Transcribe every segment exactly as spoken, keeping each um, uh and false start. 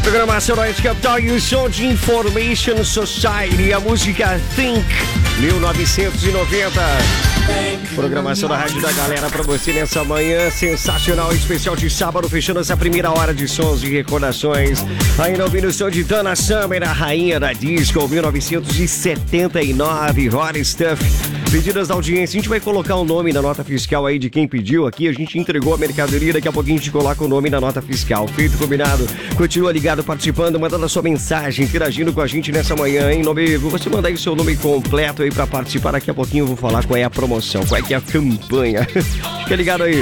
Programação Noite Capital e o som de Information Society, a música Think, mil novecentos e noventa. Programação da Rádio da Galera pra você nessa manhã sensacional, especial de sábado, fechando essa primeira hora de sons e recordações. Ainda ouvindo o som de Donna Summer, a rainha da disco, mil novecentos e setenta e nove, Hot Stuff. Pedidas da audiência, a gente vai colocar o nome na nota fiscal aí de quem pediu aqui, a gente entregou a mercadoria, daqui a pouquinho a gente coloca o nome na nota fiscal. Feito, combinado? Continua ligado, participando, mandando a sua mensagem, interagindo com a gente nessa manhã, hein? Nome, você manda aí o seu nome completo aí pra participar, daqui a pouquinho eu vou falar qual é a promoção, qual é que é a campanha. Fica ligado aí.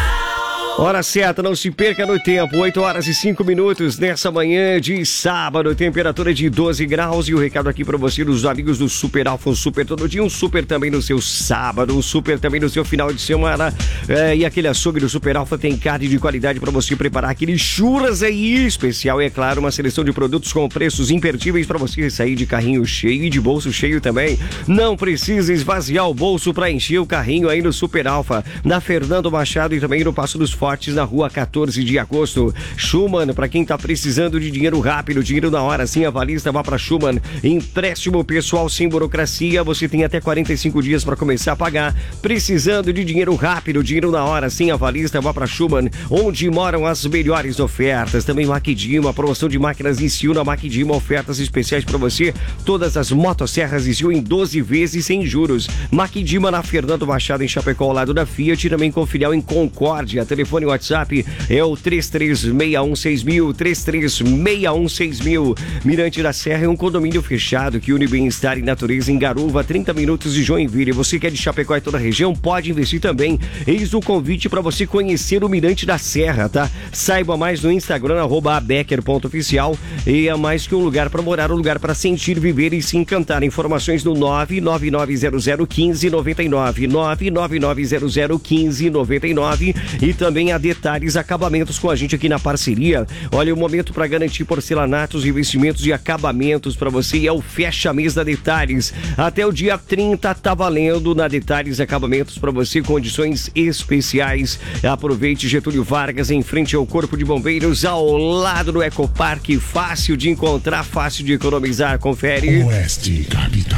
Hora certa, não se perca no tempo, oito horas e cinco minutos nessa manhã de sábado, temperatura de doze graus e o recado aqui pra você dos amigos do Super Alfa, um super todo dia, um super também no seu sábado, um super também no seu final de semana, é, e aquele açougue do Super Alfa tem carne de qualidade pra você preparar aquele churras aí especial, e é claro, uma seleção de produtos com preços imperdíveis pra você sair de carrinho cheio e de bolso cheio também. Não precisa esvaziar o bolso pra encher o carrinho aí no Super Alfa, na Fernando Machado e também no Passo dos Fortes, na rua quatorze de agosto. Schumann, pra quem tá precisando de dinheiro rápido, dinheiro na hora, sim, avalista, vá pra Schumann. Empréstimo pessoal sem burocracia, você tem até quarenta e cinco dias pra começar a pagar. Precisando de dinheiro rápido, dinheiro na hora, sim, avalista, vá pra Schumann, onde moram as melhores ofertas. Também Maquidima, promoção de máquinas em Sil na Maquidima, ofertas especiais pra você. Todas as motosserras em Sil em doze vezes sem juros. Maquidima na Fernando Machado, em Chapecó, ao lado da Fiat, também com filial em Concórdia. Telefone WhatsApp é o três três seis um seis mil, três três seis um seis mil. Mirante da Serra é um condomínio fechado que une bem-estar e natureza em Garuva, trinta minutos de Joinville. Você que é de Chapecó e toda a região, pode investir também. Eis o convite para você conhecer o Mirante da Serra, tá? Saiba mais no Instagram, arroba abecker ponto oficial. E é mais que um lugar para morar, um lugar para sentir, viver e se encantar. Informações no nove nove nove zero zero um cinco nove nove, nove nove nove zero zero um cinco nove nove, e também a Detalhes Acabamentos com a gente aqui na parceria. Olha, o momento para garantir porcelanatos, revestimentos e acabamentos para você é o Fecha Mês da Detalhes. Até o dia trinta tá valendo na Detalhes Acabamentos para você, condições especiais. Aproveite, Getúlio Vargas, em frente ao Corpo de Bombeiros, ao lado do Ecoparque, fácil de encontrar, fácil de economizar. Confere. Oeste Capital.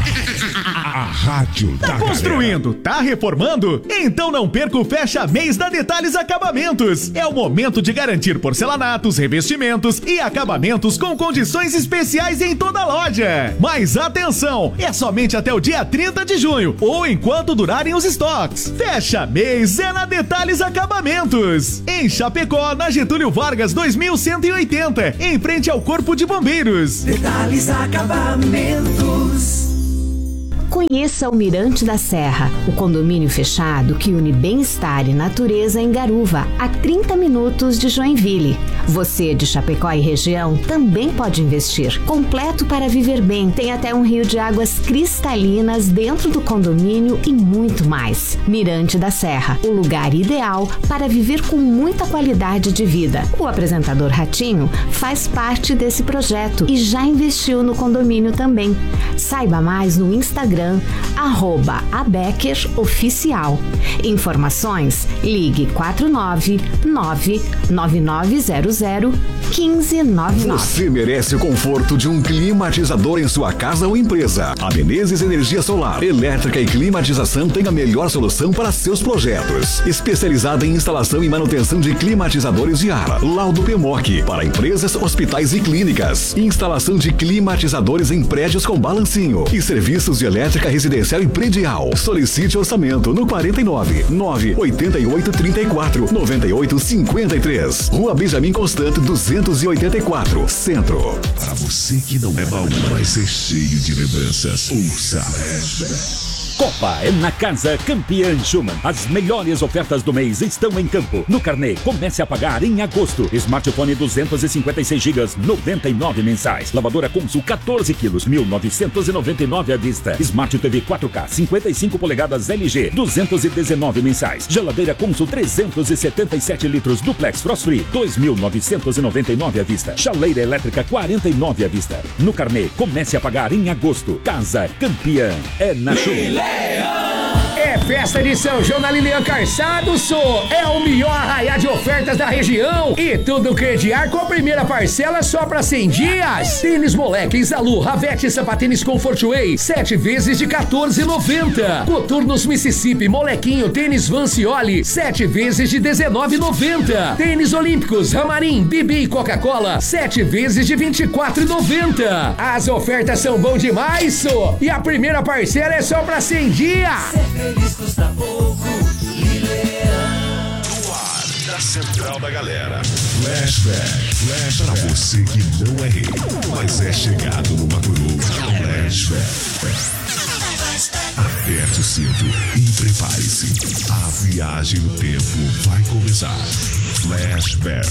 A rádio tá da construindo, galera. Tá reformando? Então não perca o Fecha Mês da Detalhes Acabamentos. É o momento de garantir porcelanatos, revestimentos e acabamentos com condições especiais em toda a loja. Mas atenção, é somente até o dia trinta de junho ou enquanto durarem os estoques. Fecha Mês é na Detalhes Acabamentos. Em Chapecó, na Getúlio Vargas dois mil cento e oitenta, em frente ao Corpo de Bombeiros. Detalhes Acabamentos. Conheça o Mirante da Serra, o condomínio fechado que une bem-estar e natureza em Garuva, a trinta minutos de Joinville. Você de Chapecó e região também pode investir. Completo para viver bem, tem até um rio de águas cristalinas dentro do condomínio e muito mais. Mirante da Serra, o lugar ideal para viver com muita qualidade de vida. O apresentador Ratinho faz parte desse projeto e já investiu no condomínio também. Saiba mais no Instagram, arroba Abecker Oficial. Informações, ligue quatro nove nove nove nove zero zero um cinco nove nove. Você merece o conforto de um climatizador em sua casa ou empresa. A Menezes Energia Solar, Elétrica e Climatização tem a melhor solução para seus projetos. Especializada em instalação e manutenção de climatizadores de ar. Laudo P M O C para empresas, hospitais e clínicas. Instalação de climatizadores em prédios com balancinho e serviços de elétrica residencial e predial. Solicite orçamento no quarenta e nove, nove oitenta e oito, trinta e quatro, noventa e oito, cinquenta e três. Rua Benjamin Constant, duzentos e oitenta e quatro, Centro. Para você que não é baú, vai ser cheio de lembranças. Ouça. Copa é na Casa Campeã Schumann. As melhores ofertas do mês estão em campo. No carnê, comece a pagar em agosto. Smartphone duzentos e cinquenta e seis gigas, noventa e nove mensais. Lavadora Consul quatorze quilos, mil novecentos e noventa e nove à vista. Smart T V quatro K cinquenta e cinco polegadas L G, duzentos e dezenove mensais. Geladeira Consul trezentos e setenta e sete litros Duplex Frost Free, dois mil novecentos e noventa e nove à vista. Chaleira elétrica quarenta e nove à vista. No carnê, comece a pagar em agosto. Casa Campeã é na Schumann. É festa de São João na Lilian Calçados, só é o melhor arraiá de ofertas da região e tudo crediar com a primeira parcela só pra cem dias. Tênis Moleque, Zalu, Ravete e Sapatênis Comfortway, sete vezes de quatorze e noventa. Coturnos Mississippi, Molequinho, Tênis Vancioli, sete vezes de dezenove e noventa. Tênis Olímpicos, Ramarim, Bibi e Coca-Cola, sete vezes de vinte e quatro e noventa. As ofertas são bom demais, só. E a primeira parcela é só pra cem dias. Ser feliz custa pouco. Da Central da Galera. Flashback. Flash pra você que não é rei, mas é chegado no Macuru. Flashback. Aperte o cinto e prepare-se. A viagem no tempo vai começar. Flashback.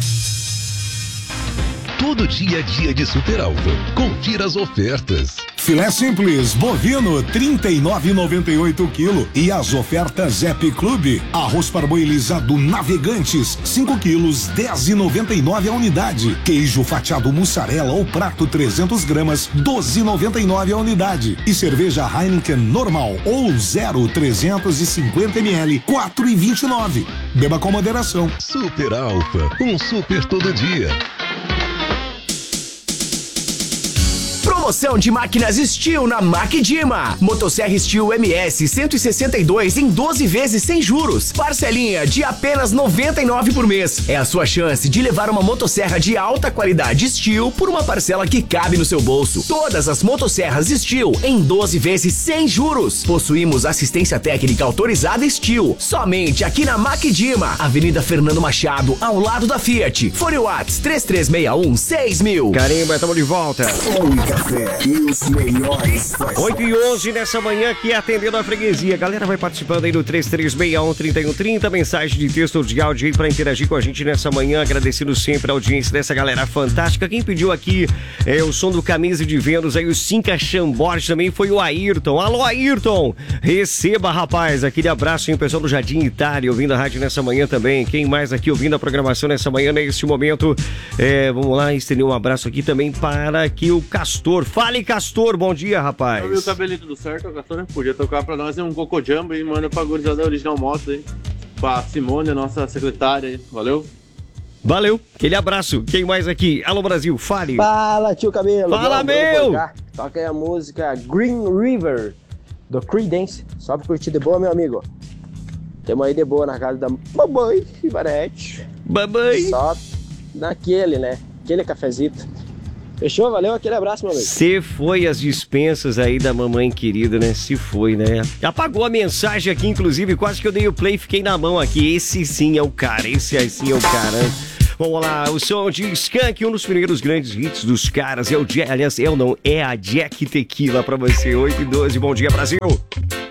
Todo dia é dia de Super Alfa. Confira as ofertas. Filé simples bovino trinta e nove reais e noventa e oito quilo e as ofertas Zep Clube. Arroz parboilizado Navegantes cinco quilos dez reais e noventa e nove a unidade. Queijo fatiado mussarela ou prato trezentos gramas doze reais e noventa e nove a unidade. E cerveja Heineken normal ou zero trezentos e cinquenta mililitros quatro reais e vinte e nove. Beba com moderação. Super Alfa, um super todo dia. Promoção de máquinas Steel na Macdima. Motosserra Steel M S cento e sessenta e dois em doze vezes sem juros. Parcelinha de apenas noventa e nove por mês. É a sua chance de levar uma motosserra de alta qualidade Steel por uma parcela que cabe no seu bolso. Todas as motosserras Steel em doze vezes sem juros. Possuímos assistência técnica autorizada Steel. Somente aqui na Macdima, Avenida Fernando Machado, ao lado da Fiat. Fone Whats três três seis um seis mil. Carimba, estamos de volta. E os melhores. oito e onze nessa manhã aqui atendendo a freguesia. A galera vai participando aí do três três seis um, três um três zero. Mensagem de texto ou de áudio aí pra interagir com a gente nessa manhã. Agradecendo sempre a audiência dessa galera fantástica. Quem pediu aqui é o som do Camisa de Vênus, aí o Cinca Chambord também foi o Ayrton. Alô, Ayrton! Receba, rapaz. Aquele abraço aí, o pessoal do Jardim Itália ouvindo a rádio nessa manhã também. Quem mais aqui ouvindo a programação nessa manhã, nesse momento? É, vamos lá, estender um abraço aqui também para aqui o Castor. Fale, Castor, bom dia, rapaz. Eu vi o cabelinho tudo certo, Castor, né? Podia tocar pra nós um Coco Jumbo e manda pra gurizada Original Motos aí. Pra Simone, a nossa secretária aí. Valeu? Valeu, aquele abraço. Quem mais aqui? Alô, Brasil, fale. Fala, tio Cabelo. Fala, Bom, meu. Toca aí a música Green River, do Creedence. Só pra curtir de boa, meu amigo. Temos aí de boa na casa da mamãe, Ibarete. Mamãe. Só naquele, né? Aquele cafezito. Fechou? Valeu, aquele abraço, meu amigo. Se foi as dispensas aí da mamãe querida, né? Se foi, né? Apagou a mensagem aqui, inclusive, quase que eu dei o play e fiquei na mão aqui. Esse sim é o cara, esse aí sim é o cara. Vamos lá, o som de Skank, um dos primeiros grandes hits dos caras. É o Jack, aliás, é ou não? É a Jack Tequila pra você. oito e doze, bom dia, Brasil.